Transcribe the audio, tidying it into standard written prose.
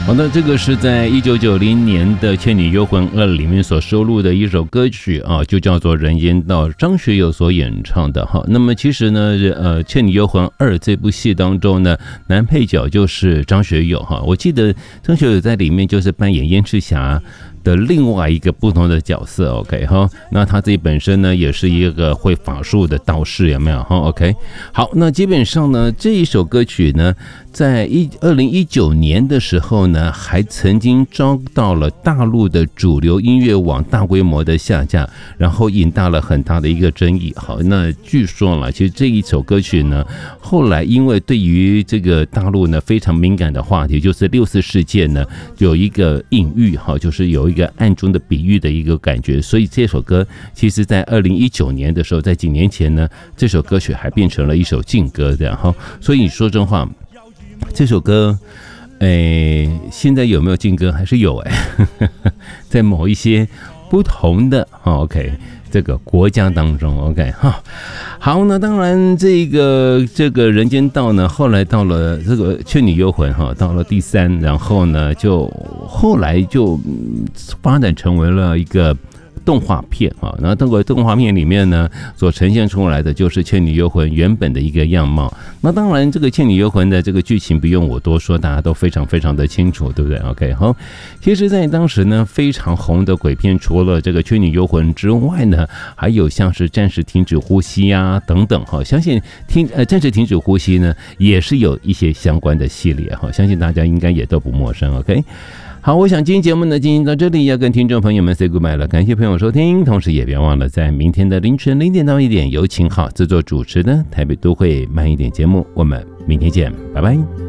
好的，这个是在1990年的《倩女幽魂2》里面所收录的一首歌曲啊，就叫做《人间道》，张学友所演唱的哈。那么其实呢，《倩女幽魂2》这部戏当中呢，男配角就是张学友哈。我记得张学友在里面就是扮演燕赤霞的另外一个不同的角色 ，OK 哈，那他自己本身呢也是一个会法术的道士，有没有哈 ？OK， 好，那基本上呢这一首歌曲呢，在2019年的时候呢，还曾经遭到了大陆的主流音乐网大规模的下架，然后引发了很大的一个争议。好，那据说了，其实这一首歌曲呢，后来因为对于这个大陆呢非常敏感的话题，就是6·4事件呢有一个隐喻哈，就是有一个暗中的比喻的一个感觉，所以这首歌其实在2019年的时候，在几年前呢，这首歌曲还变成了一首禁歌这样哈。所以你说真话，这首歌现在有没有禁歌？还是有在某一些不同的 OK 这个国家当中 OK 哈。好，那当然这个人间道呢，后来到了这个倩女幽魂哈，到了第3，然后呢就后来就发展成为了一个动画片啊，那这个动画片里面呢，所呈现出来的就是倩女幽魂原本的一个样貌。那当然，这个倩女幽魂的这个剧情不用我多说，大家都非常非常的清楚，对不对 ？OK， 好，其实，在当时呢，非常红的鬼片，除了这个倩女幽魂之外呢，还有像是暂时停止呼吸啊等等哈。相信暂时停止呼吸呢，也是有一些相关的系列哈，相信大家应该也都不陌生 ，OK。好，我想今天节目呢进行到这里，要跟听众朋友们 say goodbye 了，感谢朋友收听，同时也别忘了在明天的凌晨0点到1点由秦昊制作主持的台北都会慢一点节目，我们明天见，拜拜。